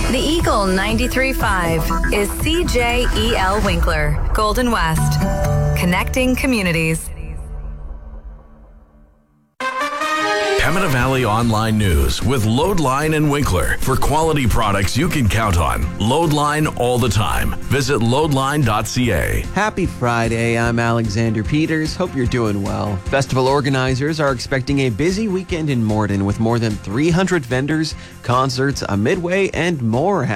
The Eagle 93.5 is CJEL Winkler, Golden West. Connecting communities. Pembina Valley Online News with Loadline and Winkler. For quality products you can count on. Loadline all the time. Visit loadline.ca. Happy Friday. I'm Alexander Peters. Hope you're doing well. Festival organizers are expecting a busy weekend in Morden with more than 300 vendors, concerts, a midway, and more